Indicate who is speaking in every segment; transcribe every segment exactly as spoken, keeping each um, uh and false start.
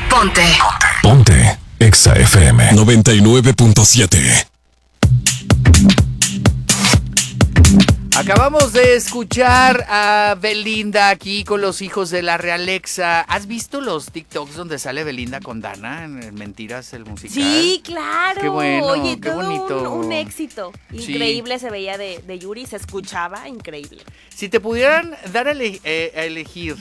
Speaker 1: Ponte.
Speaker 2: Ponte. Exa F M noventa y nueve punto siete.
Speaker 3: Acabamos de escuchar a Belinda aquí con los hijos de la Realexa. ¿Has visto los TikToks donde sale Belinda con Dana en Mentiras, el musical?
Speaker 4: Sí, claro.
Speaker 3: Qué bueno,
Speaker 4: Oye,
Speaker 3: qué
Speaker 4: todo
Speaker 3: bonito.
Speaker 4: Un, un éxito.
Speaker 3: Sí.
Speaker 4: Increíble se veía de, de Yuri, se escuchaba increíble.
Speaker 3: Si te pudieran dar a, ele- eh, a elegir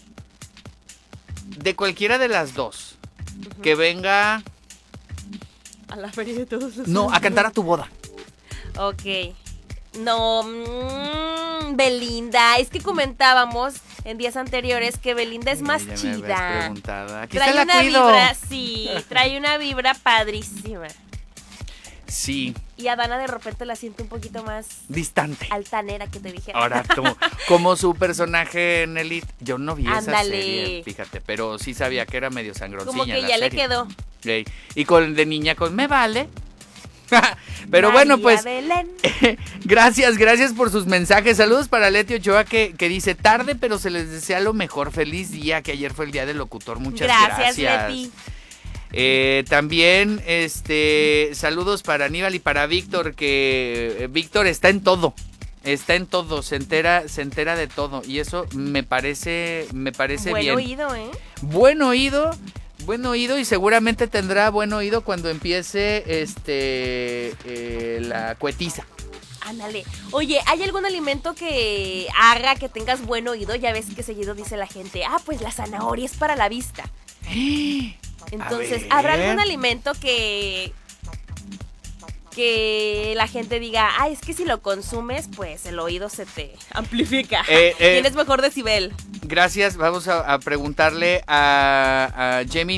Speaker 3: de cualquiera de las dos, uh-huh. que venga...
Speaker 4: A la feria de todos los
Speaker 3: No,
Speaker 4: hombres.
Speaker 3: a cantar a tu boda.
Speaker 4: Ok. No, mmm, Belinda, es que comentábamos en días anteriores que Belinda es más
Speaker 3: ya me
Speaker 4: chida.
Speaker 3: Aquí
Speaker 4: trae
Speaker 3: está la
Speaker 4: una
Speaker 3: cuido.
Speaker 4: vibra, sí, trae una vibra padrísima.
Speaker 3: Sí.
Speaker 4: Y a Dana de repente la siento un poquito más
Speaker 3: distante.
Speaker 4: Altanera, que te dijera.
Speaker 3: Ahora, como, como su personaje en Elite, yo no vi
Speaker 4: Ándale.
Speaker 3: esa serie, fíjate, pero sí sabía que era medio sangroncilla.
Speaker 4: Como que
Speaker 3: la
Speaker 4: ya
Speaker 3: serie.
Speaker 4: le quedó.
Speaker 3: Sí. Y con de niña con me vale. Pero
Speaker 4: María
Speaker 3: bueno, pues
Speaker 4: Belén.
Speaker 3: gracias, gracias por sus mensajes. Saludos para Leti Ochoa que, que dice tarde, pero se les desea lo mejor. Feliz día, que ayer fue el día del locutor. Muchas gracias.
Speaker 4: Gracias, Leti.
Speaker 3: Eh, también este saludos para Aníbal y para Víctor, que eh, Víctor está en todo. Está en todo, se entera, se entera de todo. Y eso me parece, me parece
Speaker 4: Buen
Speaker 3: bien.
Speaker 4: Buen oído, ¿eh?
Speaker 3: Buen oído. Buen oído y seguramente tendrá buen oído cuando empiece este eh, la cuetiza.
Speaker 4: Ándale. Oye, ¿hay algún alimento que haga que tengas buen oído? Ya ves que seguido dice la gente, ah, pues la zanahoria es para la vista. Entonces, ¿habrá algún alimento que que la gente diga, ah, es que si lo consumes, pues el oído se te amplifica?
Speaker 3: Eh, eh,
Speaker 4: Tienes mejor decibel.
Speaker 3: Gracias, vamos a, a preguntarle a, a Jamie